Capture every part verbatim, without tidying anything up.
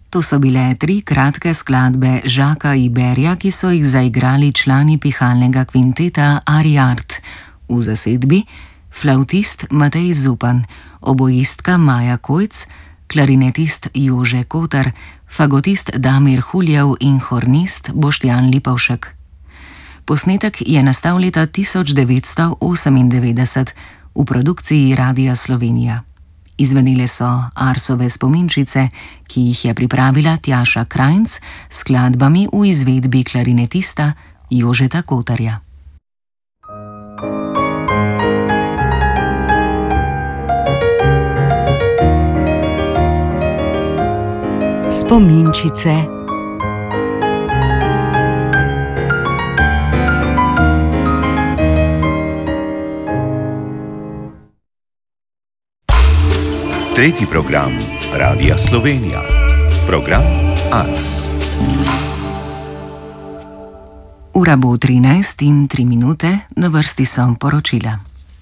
To so bile tri kratke skladbe Jacquesa Iberja, ki so jih zaigrali člani pihalnega kvinteta Ariart. V zasedbi flavtist Matej Zupan, obojistka Maja Kojc, klarinetist Jože Kotar, fagotist Damir Huljev in hornist Boštjan Lipovšek. Posnetek je nastal leta tisoč devetsto osemindevetdeset v produkciji Radia Slovenija. Izvenile so Arsove spominčice, ki jih je pripravila Tjaša Krajnc s skladbami v izvedbi klarinetista Jožeta Kotarja. Spominčice. Tretji program Radia Slovenija. Program Ars. Ura bo trinajst in tri minute, na vrsti so poročila.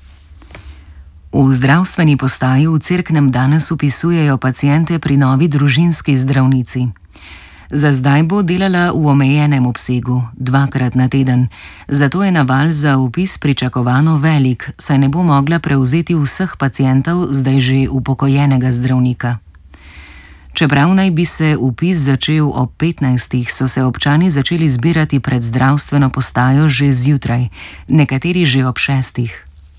V zdravstveni postaji v Cerknem danes upisujejo paciente pri novi družinski zdravnici. Za zdaj bo delala v omejenem obsegu, dvakrat na teden, zato je naval za vpis pričakovano velik, saj ne bo mogla prevzeti vseh pacientov zdaj že upokojenega zdravnika. Čeprav naj bi se vpis začel ob petnajstih, so se občani začeli zbirati pred zdravstveno postajo že zjutraj, nekateri že ob šestih.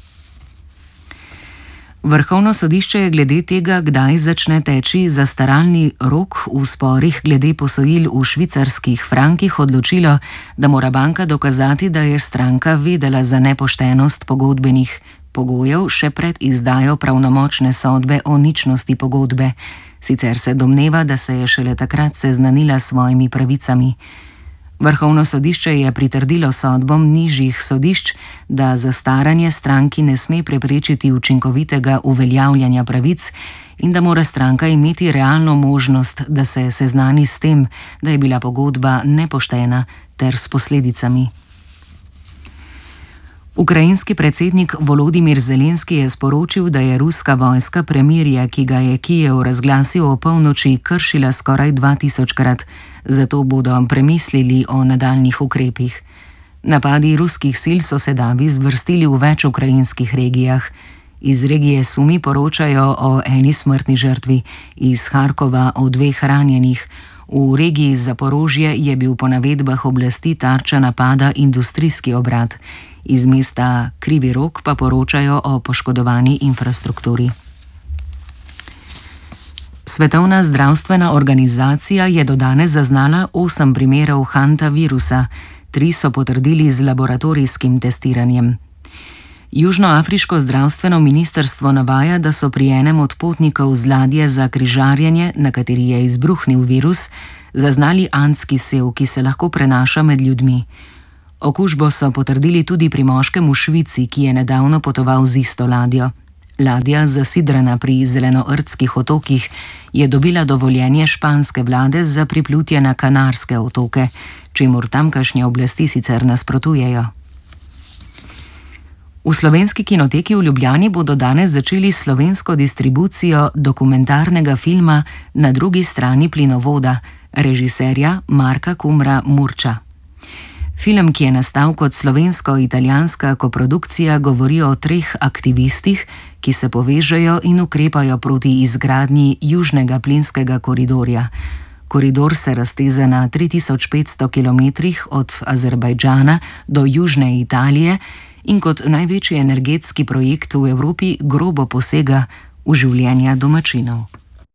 Vrhovno sodišče je glede tega, kdaj začne teči zastaralni rok v sporih glede posojil v švicarskih frankih, odločilo, da mora banka dokazati, da je stranka vedela za nepoštenost pogodbenih pogojev še pred izdajo pravnomočne sodbe o ničnosti pogodbe. Sicer se domneva, da se je šele takrat seznanila s svojimi pravicami. Vrhovno sodišče je pritrdilo sodbom nižjih sodišč, da zastaranje stranki ne sme preprečiti učinkovitega uveljavljanja pravic in da mora stranka imeti realno možnost, da se seznani s tem, da je bila pogodba nepoštena ter s posledicami. Ukrajinski predsednik Volodimir Zelenski je sporočil, da je ruska vojska premirje, ki ga je Kijev razglasil o polnoči, kršila skoraj dva tisočkrat, zato bodo premislili o nadaljnjih ukrepih. Napadi ruskih sil so se davi zvrstili v več ukrajinskih regijah. Iz regije Sumi poročajo o eni smrtni žrtvi, iz Harkova o dveh ranjenih. V regiji Zaporožje je bil po navedbah oblasti tarča napada industrijski obrat. Iz mesta Krivi Rog pa poročajo o poškodovani infrastrukturi. Svetovna zdravstvena organizacija je do danes zaznala osem primerov hantavirusa, tri so potrdili z laboratorijskim testiranjem. Južnoafriško zdravstveno ministrstvo navaja, da so pri enem od potnikov z ladje za križarjenje, na kateri je izbruhnil virus, zaznali antski sev, ki se lahko prenaša med ljudmi. Okužbo so potrdili tudi pri moškem v Švici, ki je nedavno potoval z isto ladjo. Ladja, zasidrana pri Zelenordskih otokih, je dobila dovoljenje španske vlade za priplutje na Kanarske otoke, čemur tamkajšnje oblasti sicer nasprotujejo. V Slovenski kinoteki v Ljubljani bodo danes začeli s slovensko distribucijo dokumentarnega filma Na drugi strani plinovoda, režiserja Marka Kumra Murča. Film, ki je nastal kot slovensko-italijanska koprodukcija, govori o treh aktivistih, ki se povežejo in ukrepajo proti izgradnji južnega plinskega koridorja. Koridor se razteza na tri tisoč petsto kilometrih od Azerbajdžana do južne Italije in kot največji energetski projekt v Evropi grobo posega v življenja domačinov.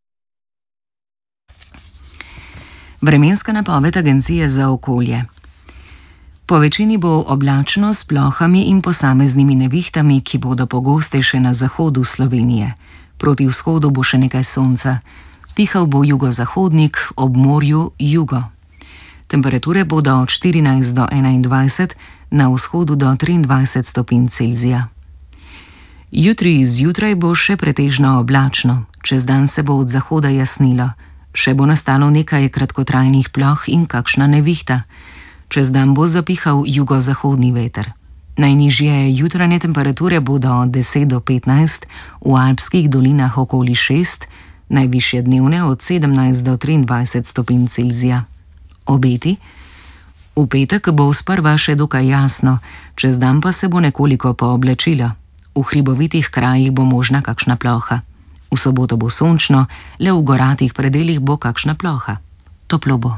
Vremenska napoved Agencije za okolje. Po večini bo oblačno s plohami in posameznimi nevihtami, ki bodo pogostejše na zahodu Slovenije. Proti vzhodu bo še nekaj sonca. Pihal bo jugozahodnik, ob morju jugo. Temperature bodo od štirinajst do enaindvajset, na vzhodu do triindvajset stopinj Celzija. Jutri zjutraj bo še pretežno oblačno, čez dan se bo od zahoda jasnilo. Še bo nastalo nekaj kratkotrajnih ploh in kakšna nevihta. Čez dan bo zapihal jugozahodni veter. Najnižje jutranje temperature bodo od deset do petnajst, v alpskih dolinah okoli šest, najvišje dnevne od sedemnajst do triindvajset stopinj Celzija. Obeti? V petek bo sprva še dokaj jasno, čez dan pa se bo nekoliko pooblačilo. V hribovitih krajih bo možna kakšna ploha. V soboto bo sončno, le v goratih predelih bo kakšna ploha. Toplo bo.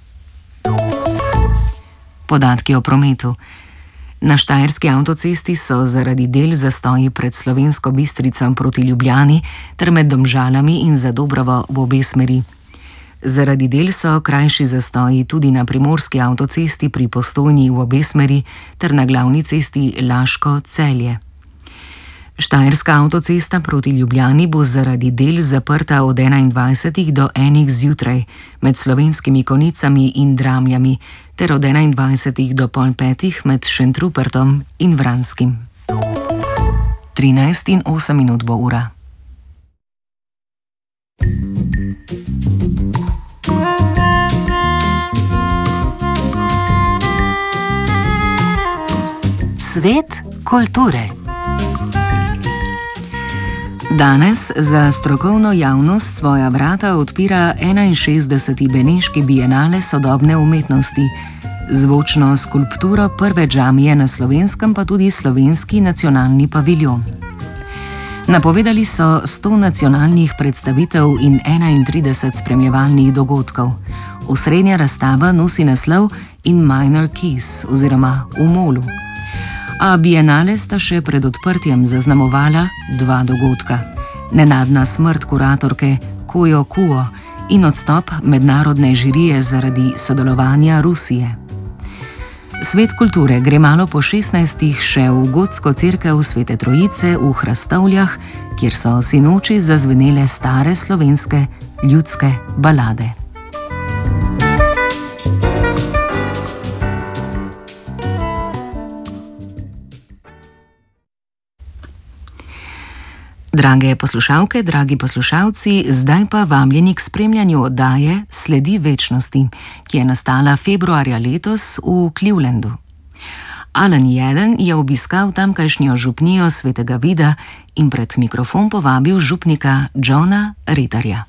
Podatki o prometu. Na štajerski avtocesti so zaradi del zastoji pred Slovensko Bistrico proti Ljubljani ter med Domžalami in Zadobrovo v obe smeri. Zaradi del so krajši zastoji tudi na primorski avtocesti pri Postojni v obe smeri ter na glavni cesti Laško-Celje. Štajerska avtocesta proti Ljubljani bo zaradi del zaprta od enaindvajsetih do enih zjutraj med Slovenskimi Konjicami in Dramljami ter od enaindvajsetih do pol petih med Šentrupertom in Vranskim. trinajst in osem minut bo ura. Svet kulture. Danes za strokovno javnost svoja vrata odpira enainšestdeseti Beneški bienale sodobne umetnosti, zvočno skulpturo prve džamije na Slovenskem pa tudi slovenski nacionalni paviljon. Napovedali so sto nacionalnih predstavitev in enaintrideset spremljevalnih dogodkov. Osrednja razstava nosi naslov In Minor Keys oziroma V molu. A bienale sta še pred odprtjem zaznamovala dva dogodka. Nenadna smrt kuratorke Kojo Kuo in odstop mednarodne žirije zaradi sodelovanja Rusije. Svet kulture gre malo po šestnajstih še v gotsko cerkev Svete Trojice v Hrastovljah, kjer so sinoči zazvenele stare slovenske ljudske balade. Drage poslušalke, dragi poslušalci, zdaj pa vabljeni k spremljanju oddaje Sledi večnosti, ki je nastala februarja letos v Clevelandu. Alan Jelen je obiskal tamkajšnjo župnijo Svetega Vida in pred mikrofon povabil župnika Johna Rettarja.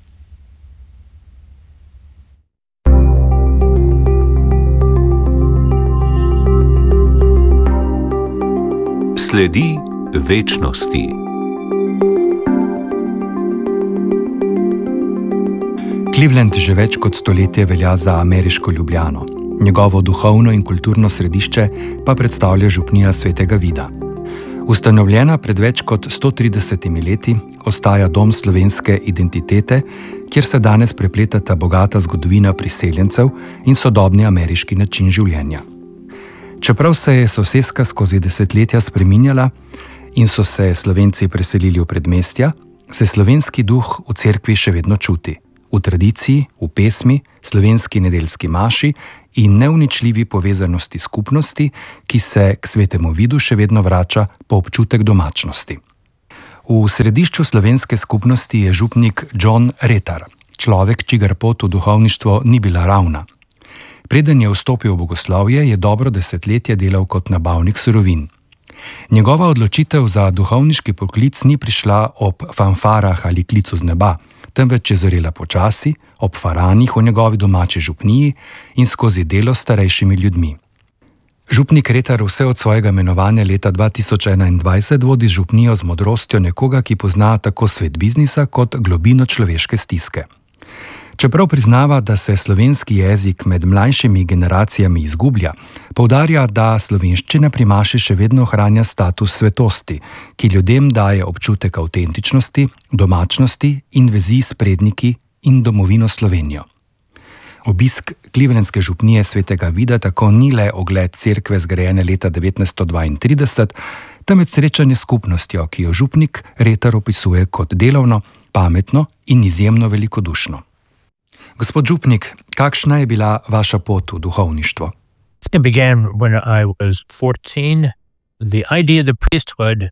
Sledi večnosti. Cleveland že več kot stoletje velja za ameriško Ljubljano. Njegovo duhovno in kulturno središče pa predstavlja župnija Svetega Vida. Ustanovljena pred več kot sto tridesetimi leti, ostaja dom slovenske identitete, kjer se danes prepletata bogata zgodovina priseljencev in sodobni ameriški način življenja. Čeprav se je soseska skozi desetletja spreminjala in so se Slovenci preselili v predmestja, se slovenski duh v cerkvi še vedno čuti. V tradiciji, v pesmi, slovenski nedeljski maši in neuničljivi povezanosti skupnosti, ki se k Svetemu Vidu še vedno vrača po občutek domačnosti. V središču slovenske skupnosti je župnik John Rettar, človek, čigar pot v duhovništvo ni bila ravna. Preden je vstopil v bogoslovje, je dobro desetletje delal kot nabavnik surovin. Njegova odločitev za duhovniški poklic ni prišla ob fanfarah ali klicu z neba, temveč je zorela počasi, ob faranih v njegovi domači župniji in skozi delo s starejšimi ljudmi. Župnik Rettar vse od svojega imenovanja leta dva tisoč enaindvajset vodi župnijo z modrostjo nekoga, ki pozna tako svet biznisa kot globino človeške stiske. Čeprav priznava, da se slovenski jezik med mlajšimi generacijami izgublja, poudarja, da slovenščina pri maši še vedno ohranja status svetosti, ki ljudem daje občutek avtentičnosti, domačnosti in vezi s predniki in domovino Slovenijo. Obisk clevelandske župnije Svetega Vida tako ni le ogled cerkve zgrajene leta devetnajststo dvaintrideset, temveč srečanje s skupnostjo, ki jo župnik Rettar opisuje kot delovno, pametno in izjemno velikodušno. Gospod župnik, kakšna je bila vaša pot v duhovništvo? It began when I was fourteen. The idea of the priesthood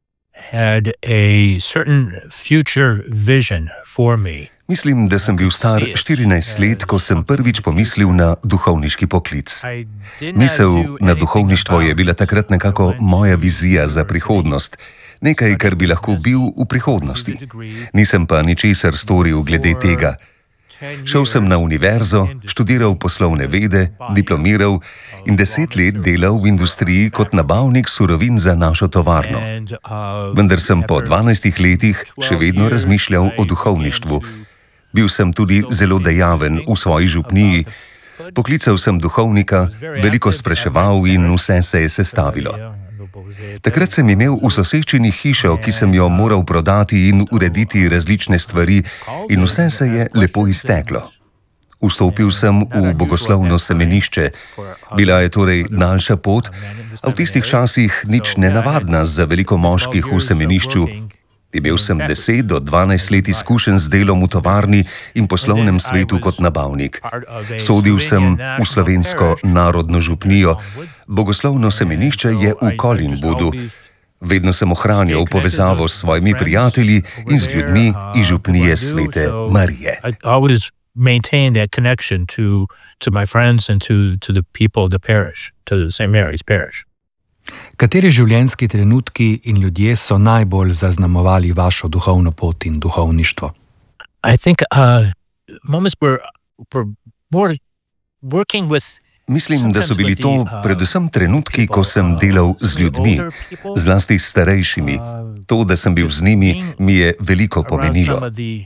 had a certain future vision for me. Mislim, da sem bil star štirinajst let, ko sem prvič pomislil na duhovniški poklic. Misel na duhovništvo je bila takrat nekako moja vizija za prihodnost. Nekaj, kar bi lahko bil v prihodnosti. Nisem pa ničesar storil glede tega. Šel sem na univerzo, študiral poslovne vede, diplomiral in deset let delal v industriji kot nabavnik surovin za našo tovarno. Vendar sem po dvanajstih letih še vedno razmišljal o duhovništvu. Bil sem tudi zelo dejaven v svoji župniji. Poklical sem duhovnika, veliko spraševal in vse se je sestavilo. Takrat sem imel v soseščini hišo, ki sem jo moral prodati in urediti različne stvari, in vse se je lepo izteklo. Vstopil sem v bogoslovno semenišče. Bila je torej daljša pot, a v tistih časih nič nenavadna za veliko moških v semenišču. Imel sem deset do dvanajst let izkušenj z delom v tovarni in poslovnem svetu kot nabavnik. Sodil sem v slovensko narodno župnijo. Bogoslovno semenišče je v Kolinbudu. Vedno sem ohranjal povezavo s svojimi prijatelji in z ljudmi iz župnije Svete Marije. Maintain that connection to to my friends and to to the people of the parish, to Saint Mary's parish. Kateri življenjski trenutki in ljudje so najbolj zaznamovali vašo duhovno pot in duhovništvo? I think uh, moments were were more working with. Mislim, da so bili to predvsem trenutki, ko sem delal z ljudmi, zlasti s starejšimi. To, da sem bil z njimi, mi je veliko pomenilo.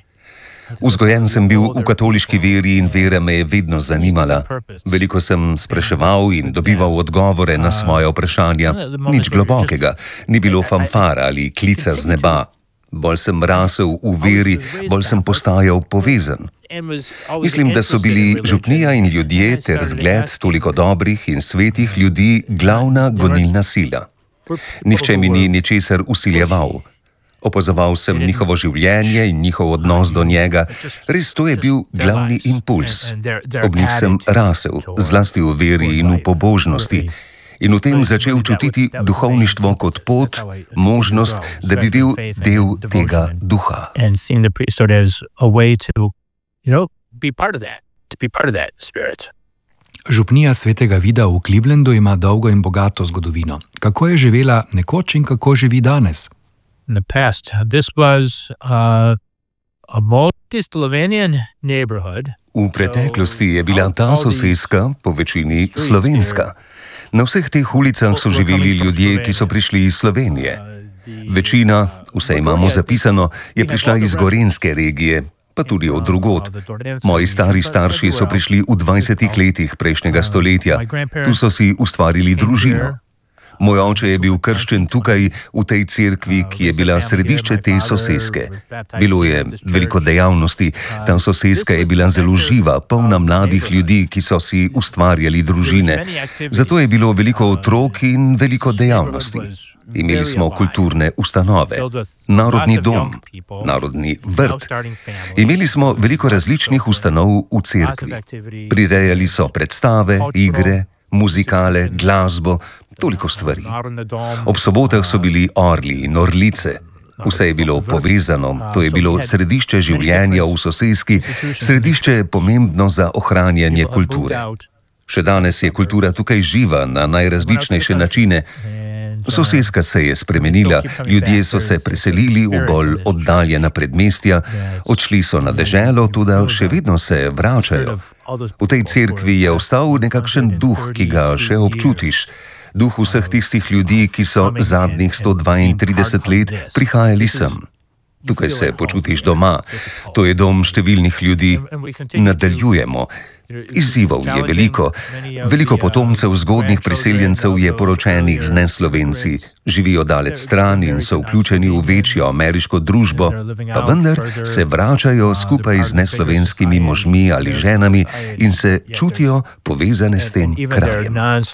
Vzgojen sem bil v katoliški veri in vera me je vedno zanimala. Veliko sem spraševal in dobival odgovore na svoje vprašanja. Nič globokega, ni bilo fanfara ali klica z neba. Bolj sem rasel v veri, bolj sem postajal povezan. Mislim, da so bili župnija in ljudje ter zgled toliko dobrih in svetih ljudi glavna gonilna sila. Nihče mi ni ničesar vsiljeval. Opazoval sem njihovo življenje in njihov odnos do njega. Res to je bil glavni impuls. Ob njih sem rasel, zlasti v veri in v pobožnosti. In v tem začel čutiti duhovništvo kot pot, možnost, da bi bil del tega duha. Župnija Svetega Vida v Clevelandu ima dolgo in bogato zgodovino. Kako je živela nekoč in kako živi danes? In the past, this was uh, a multi-Slovenian neighborhood. V preteklosti je bila ta soseska po večini slovenska. Na vseh teh ulicah so živeli ljudje, ki so prišli iz Slovenije. Večina, vse imamo zapisano, je prišla iz gorenjske regije, pa tudi od drugod. Moji stari starši so prišli v dvajsetih letih prejšnjega stoletja. Tu so si ustvarili družino. Moj oče je bil krščen tukaj, v tej cerkvi, ki je bila središče te soseske. Bilo je veliko dejavnosti, ta soseska je bila zelo živa, polna mladih ljudi, ki so si ustvarjali družine. Zato je bilo veliko otrok in veliko dejavnosti. Imeli smo kulturne ustanove, narodni dom, narodni vrt. Imeli smo veliko različnih ustanov v cerkvi. Prirejali so predstave, igre, muzikale, glasbo, toliko stvari. Ob sobotah so bili orli in orlice. Vse je bilo povezano, to je bilo središče življenja v soseski, središče pomembno za ohranjanje kulture. Še danes je kultura tukaj živa na najrazličnejše načine. Soseska se je spremenila, ljudje so se preselili v bolj oddaljena predmestja, odšli so na deželo, toda še vedno se vračajo. V tej cerkvi je ostal nekakšen duh, ki ga še občutiš. Duh vseh tistih ljudi, ki so zadnjih sto dvaintrideset let prihajali sem. Tukaj se počutiš doma. To je dom številnih ljudi. Nadaljujemo. Izzivov je veliko. Veliko potomcev zgodnjih priseljencev je poročenih z neslovenci. Živijo daleč stran in so vključeni v večjo ameriško družbo, pa vendar se vračajo skupaj z neslovenskimi možmi ali ženami in se čutijo povezane s tem krajem.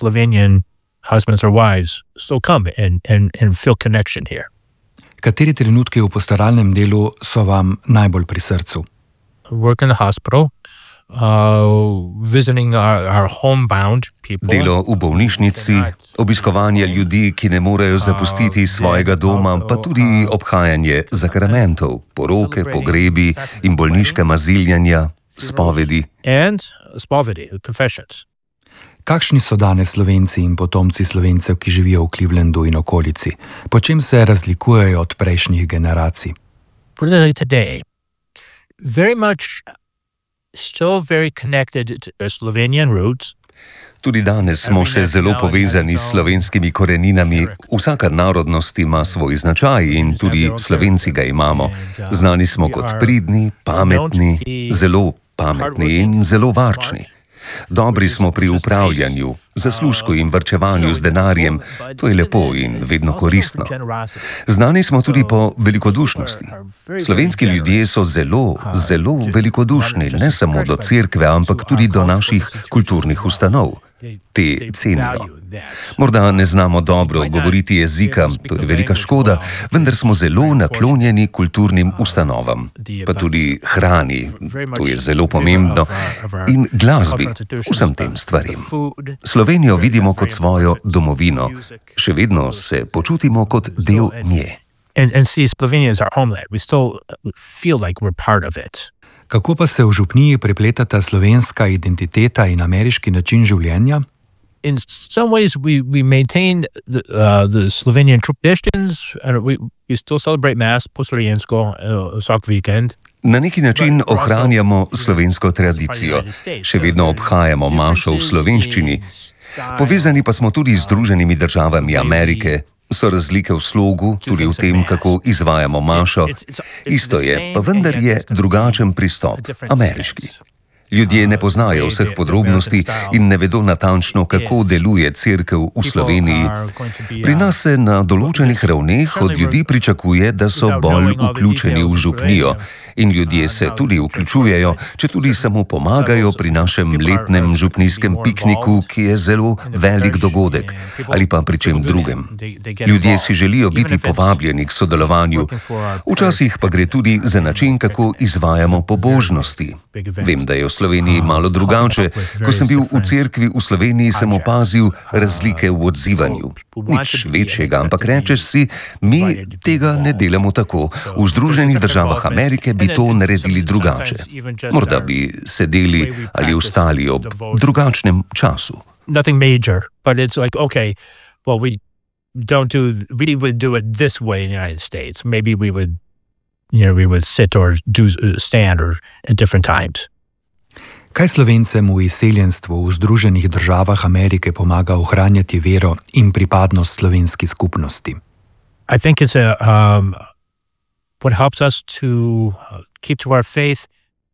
Husbands or wives still come and, and, and feel connection here. Kateri trenutki v pastoralnem delu so vam najbolj pri srcu? Work in the hospital, uh, visiting our, our homebound people. Delo v bolnišnici, obiskovanje ljudi, ki ne morejo zapustiti svojega doma, pa tudi obhajanje zakramentov, poroke, pogrebi in bolniška maziljanja, spovedi. And spovedi, confessions. Kakšni so danes Slovenci in potomci Slovencev, ki živijo v Clevelandu in okolici? Po čem se razlikujejo od prejšnjih generacij? Today, very much still very connected to their Slovenian roots. Tudi danes smo še zelo povezani s slovenskimi koreninami. Vsaka narodnost ima svoj značaj in tudi Slovenci ga imamo. Znani smo kot pridni, pametni, zelo pametni in zelo varčni. Dobri smo pri upravljanju, zaslužku in varčevanju z denarjem, to je lepo in vedno koristno. Znani smo tudi po velikodušnosti. Slovenski ljudje so zelo, zelo velikodušni, ne samo do cerkve, ampak tudi do naših kulturnih ustanov. Te cenijo. Morda ne znamo dobro govoriti jezika, to je velika škoda, vendar smo zelo naklonjeni kulturnim ustanovam, pa tudi hrani, to je zelo pomembno, in glasbi, vsem tem stvarim. Slovenijo vidimo kot svojo domovino, še vedno se počutimo kot del nje. Kako pa se v župniji prepletata slovenska identiteta in ameriški način življenja? In some ways we, we maintain the, uh, the Slovenian traditions and we, we still celebrate Mass po slovensko uh, vsak vikend. Na neki način ohranjamo slovensko tradicijo. Še vedno obhajamo mašo v slovenščini. Povezani pa smo tudi z Združenimi državami Amerike. So razlike v slogu, tudi v tem, kako izvajamo mašo. Isto je, pa vendar je drugačen pristop, ameriški. Ljudje ne poznajo vseh podrobnosti in ne vedo natančno, kako deluje cerkev v Sloveniji. Pri nas se na določenih ravneh od ljudi pričakuje, da so bolj vključeni v župnijo. In ljudje se tudi vključujejo, če tudi samo pomagajo pri našem letnem župnijskem pikniku, ki je zelo velik dogodek, ali pa pri čem drugem. Ljudje si želijo biti povabljeni k sodelovanju. Včasih pa gre tudi za način, kako izvajamo pobožnosti. Vem, da je v Sloveniji malo drugače. Ko sem bil v cerkvi v Sloveniji, sem opazil razlike v odzivanju. Nič večjega, ampak rečeš si, mi tega ne delamo tako. V Združenih državah Amerike bi to naredili drugače. Morda bi sedeli ali ostali ob drugačnem času. Nothing major, but it's like, okay, well, we don't do, we would do it this way in the United States. Maybe we would, you know, we would sit or do stand or at different times. Kaj Slovencem v izseljenstvu v Združenih državah Amerike pomaga ohranjati vero in pripadnost slovenski skupnosti? I think it's a, um, what helps us to keep to our faith.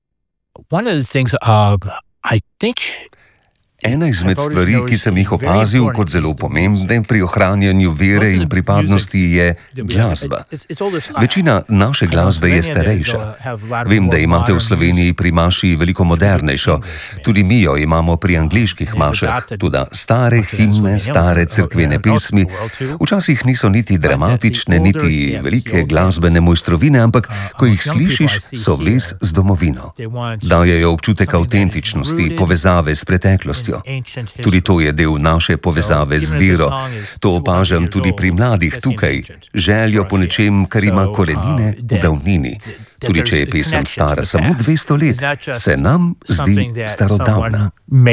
One of the things, uh, I think, Ena izmed stvari, ki sem jih opazil kot zelo pomembne pri ohranjanju vere in pripadnosti, je glasba. Večina naše glasbe je starejša. Vem, da imate v Sloveniji pri maši veliko modernejšo. Tudi mi jo imamo pri angleških mašah. Tudi stare himne, stare cerkvene pesmi. Včasih niso niti dramatične, niti velike glasbene mojstrovine, ampak ko jih slišiš, so vez z domovino. Dajejo občutek avtentičnosti, povezave s preteklostjo. Tudi to je del naše povezave z vero. To opažam tudi pri mladih tukaj. Željo po nečem, kar ima korenine v davnini. Tudi če je pesem stara samo dvesto let, se nam zdi starodavna.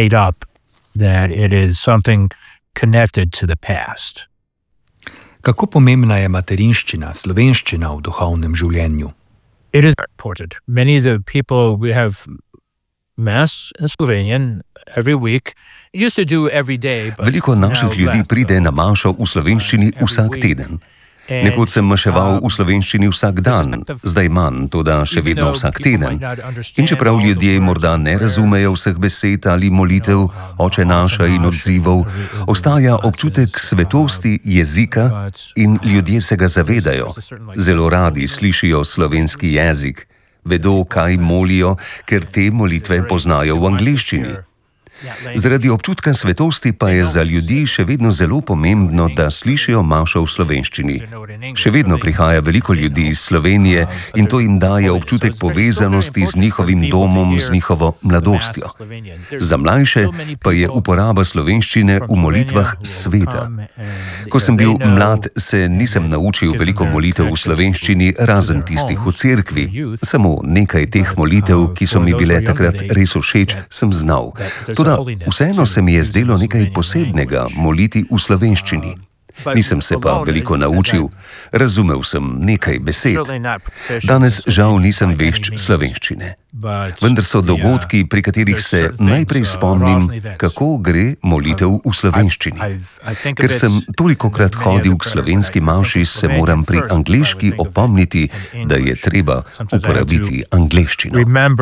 Kako pomembna je materinščina, slovenščina v duhovnem življenju? It is important. Many of the people we have Mass in Slovenian every week. Used to do every day, but Veliko naših ljudi pride na mašo v slovenščini vsak teden. Nekoč sem maševal v slovenščini vsak dan, zdaj manj, toda še vedno vsak teden. In čeprav ljudje morda ne razumejo vseh besed ali molitev, Oče naša in odzivov, ostaja občutek svetosti jezika in ljudje se ga zavedajo. Zelo radi slišijo slovenski jezik. Vedo, kaj molijo, ker te molitve poznajo v angleščini. Zaradi občutka svetosti pa je za ljudi še vedno zelo pomembno, da slišijo mašo v slovenščini. Še vedno prihaja veliko ljudi iz Slovenije in to jim daje občutek povezanosti z njihovim domom, z njihovo mladostjo. Za mlajše pa je uporaba slovenščine v molitvah sveta. Ko sem bil mlad, se nisem naučil veliko molitev v slovenščini, razen tistih v cerkvi. Samo nekaj teh molitev, ki so mi bile takrat res všeč, sem znal. Toda Toda vseeno se mi je zdelo nekaj posebnega moliti v slovenščini. Nisem se pa veliko naučil, razumel sem nekaj besed. Danes žal nisem vešč slovenščine. Vendar so dogodki, pri katerih se najprej spomnim, kako gre molitev v slovenščini. Ker sem tolikokrat hodil k slovenski maši, se moram pri angleški opomniti, da je treba uporabiti angleščino.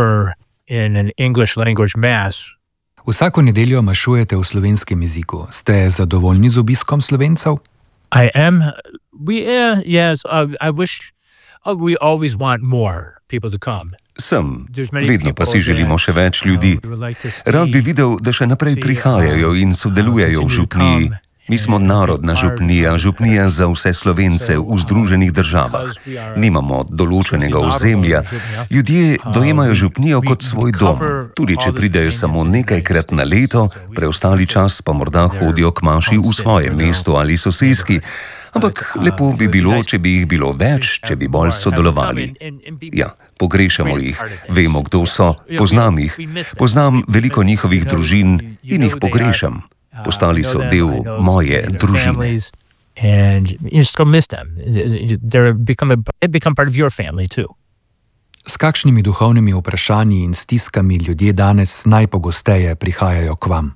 Vsako nedeljo mašujete v slovenskem jeziku. Ste zadovoljni z obiskom Slovencev? I am. We, uh, yes, uh, I wish uh, we always want more people to come. Sem. Vedno pa si želimo še več ljudi. Rad bi videl, da še naprej prihajajo in sodelujejo v župniji. Mi smo narodna župnija, župnija za vse Slovence v Združenih državah. Nimamo določenega ozemlja. Ljudje dojemajo župnijo kot svoj dom. Tudi če pridejo samo nekajkrat na leto, preostali čas pa morda hodijo k maši v svojem mestu ali soseski. Ampak lepo bi bilo, če bi jih bilo več, če bi bolj sodelovali. Ja, pogrešamo jih, vemo, kdo so, poznam jih, poznam veliko njihovih družin in jih pogrešam. Postali so del moje družine. S kakšnimi duhovnimi vprašanji in stiskami ljudje danes najpogosteje prihajajo k vam?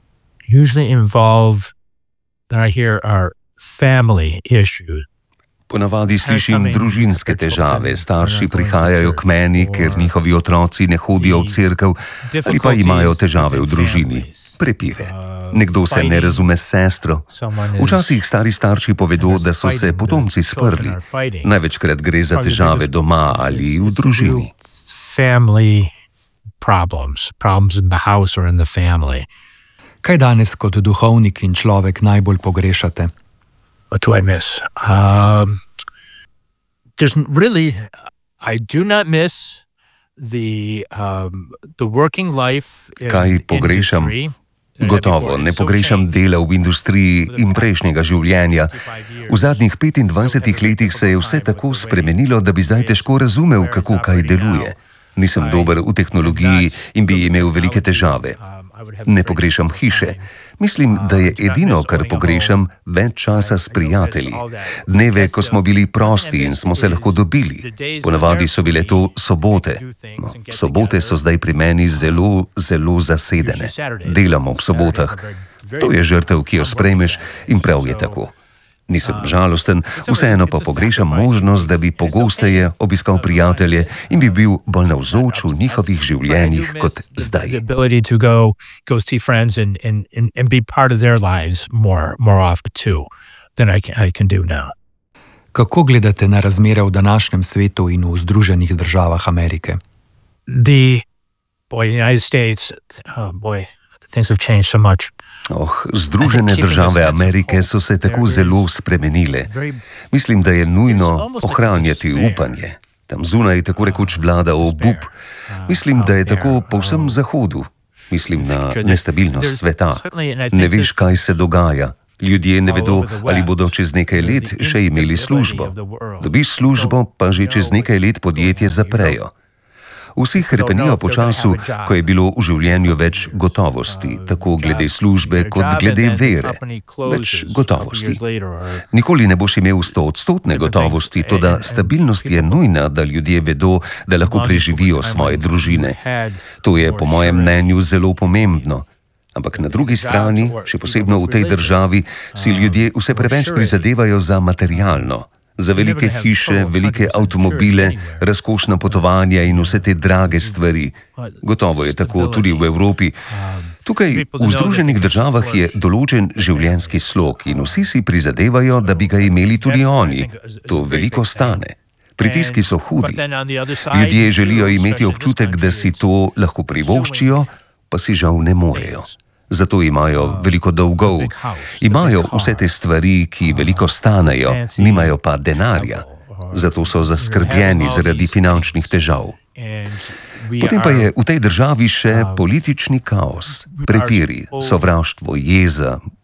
Ponavadi slišim družinske težave. Starši prihajajo k meni, ker njihovi otroci ne hodijo v cerkev ali pa imajo težave v družini. Prepire. Nekdo se ne razume s sestro. Včasih stari starši povedo, da so se potomci sprli. Največkrat gre za težave doma ali v družini. Kaj danes kot duhovnik in človek najbolj pogrešate? What do I miss? Um, there's really, I do not miss the, um, the working life in Kaj pogrešam? industry. Gotovo ne pogrešam dela v industriji in prejšnjega življenja. V zadnjih petindvajsetih letih se je vse tako spremenilo, da bi zdaj težko razumel, kako kaj deluje. Nisem dober v tehnologiji in bi imel velike težave. Ne pogrešam hiše. Mislim, da je edino, kar pogrešam, več časa s prijatelji. Dneve, ko smo bili prosti in smo se lahko dobili. Ponavadi so bile to sobote. No, sobote so zdaj pri meni zelo, zelo zasedene. Delam ob sobotah. To je žrtev, ki jo sprejmeš, in prav je tako. Nisem žalosten, vseeno pa pogrešam možnost, da bi pogosteje obiskal prijatelje in bi bil bolj navzoč v njihovih življenjih kot zdaj. Kako gledate na razmere v današnjem svetu in v Združenih državah Amerike? The boy, United States, oh boy, things have changed so much. Oh, Združene države Amerike so se tako zelo spremenile. Mislim, da je nujno ohranjati upanje. Tam zunaj tako rekoč vlada obup. Mislim, da je tako po vsem Zahodu. Mislim na nestabilnost sveta. Ne veš, kaj se dogaja. Ljudje ne vedo, ali bodo čez nekaj let še imeli službo. Dobiš službo, pa že čez nekaj let podjetje zaprejo. Vsi hrepenijo po času, ko je bilo v življenju več gotovosti, tako glede službe kot glede vere. Več gotovosti. Nikoli ne boš imel stoodstotne gotovosti, toda stabilnost je nujna, da ljudje vedo, da lahko preživijo svoje družine. To je po mojem mnenju zelo pomembno. Ampak na drugi strani, še posebno v tej državi, si ljudje vse preveč prizadevajo za materialno. Za velike hiše, velike avtomobile, razkošna potovanja in vse te drage stvari. Gotovo je tako tudi v Evropi. Tukaj v Združenih državah je določen življenjski slog in vsi si prizadevajo, da bi ga imeli tudi oni. To veliko stane. Pritiski so hudi. Ljudje želijo imeti občutek, da si to lahko privoščijo, pa si žal ne morejo. Zato imajo veliko dolgov, imajo vse te stvari, ki veliko stanejo, nimajo pa denarja. Zato so zaskrbljeni zaradi finančnih težav. Potem pa je v tej državi še politični kaos, prepiri, sovraštvo, jeza,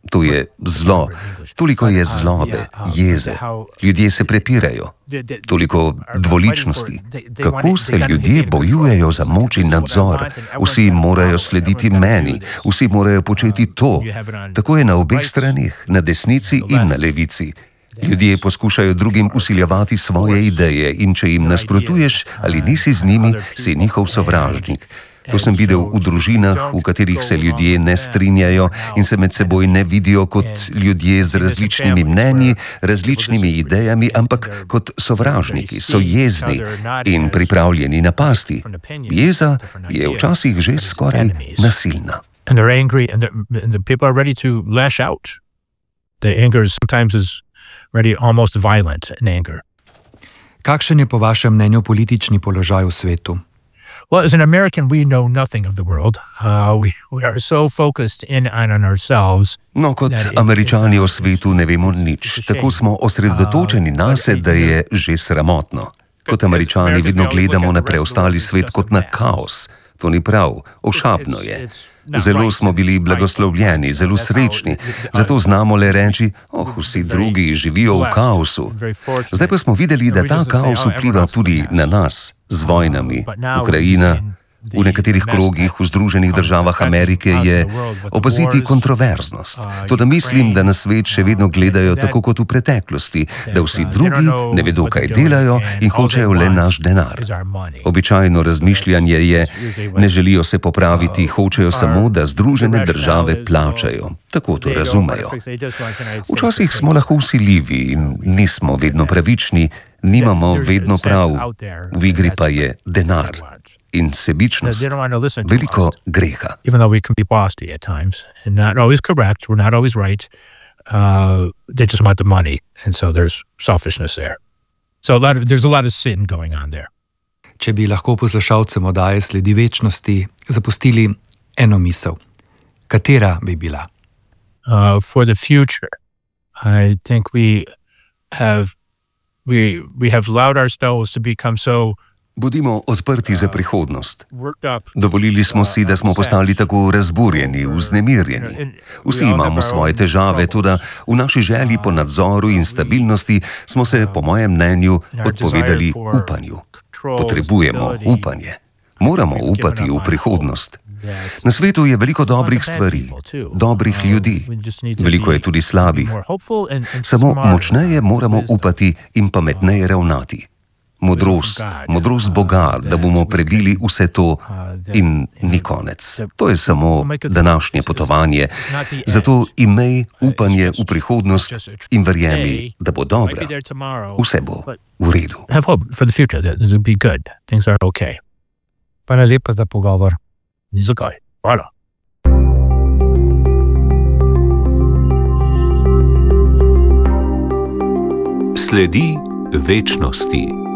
To je zlo. Toliko je zlobe, jeze. Ljudje se prepirajo. Toliko dvoličnosti. Kako se ljudje bojujejo za moč in nadzor? Vsi morajo slediti meni, vsi morajo početi to. Tako je na obeh straneh, na desnici in na levici. Ljudje poskušajo drugim vsiljevati svoje ideje in če jim nasprotuješ ali nisi z njimi, si njihov sovražnik. To sem videl v družinah, v katerih se ljudje ne strinjajo in se med seboj ne vidijo kot ljudje z različnimi mnenji, različnimi idejami, ampak kot sovražniki, so jezni in pripravljeni napasti. Jeza je včasih že skoraj nasilna. And they're angry and, and the people are ready to lash out. The anger is sometimes is ready, almost violent in anger. Kakšen je po vašem mnenju politični položaj v svetu? Well, as an American, we know nothing of the world. Uh, we, we are so focused in on ourselves. No, kot Američani o svetu ne vemo nič. Tako smo osredotočeni nase, da je že sramotno. Kot Američani vedno gledamo na preostali svet kot na kaos. To ni prav, ošabno je. Zelo smo bili blagoslovljeni, zelo srečni, zato znamo le reči, oh, vsi drugi živijo v kaosu. Zdaj pa smo videli, da ta kaos vpliva tudi na nas, z vojnami. Ukrajina, v nekaterih krogih v Združenih državah Amerike je opaziti kontroverznost. Toda mislim, da na svet še vedno gledajo tako kot v preteklosti, da vsi drugi ne vedo, kaj delajo in hočejo le naš denar. Običajno razmišljanje je, ne želijo se popraviti, hočejo samo, da Združene države plačajo. Tako to razumejo. Včasih smo lahko vsiljivi in nismo vedno pravični, nimamo vedno prav, v igri pa je denar. In sebičnost, veliko greha. Even though we can be bossy at times and not always correct, we're not always right, uh, they just want the money, and so there's selfishness there. So a lot of, there's a lot of sin going on there. Če bi lahko poslušalcem oddaje Sledi večnosti zapustili eno misel, katera bi bila? Uh, for the future, I think we have we we have allowed ourselves to become so. Bodimo odprti za prihodnost. Dovolili smo si, da smo postali tako razburjeni, vznemirjeni. Vsi imamo svoje težave, toda v naši želji po nadzoru in stabilnosti smo se, po mojem mnenju, odpovedali upanju. Potrebujemo upanje. Moramo upati v prihodnost. Na svetu je veliko dobrih stvari, dobrih ljudi. Veliko je tudi slabih. Samo močneje moramo upati in pametneje ravnati. Modrost, modrost Boga, da bomo prebili vse to in ni konec. To je samo današnje potovanje. Zato imej upanje v prihodnost in verjemi, da bo dobra. Vse bo v redu. Hvala lepa za pogovor. Ni zakaj. Hvala. Sledi večnosti.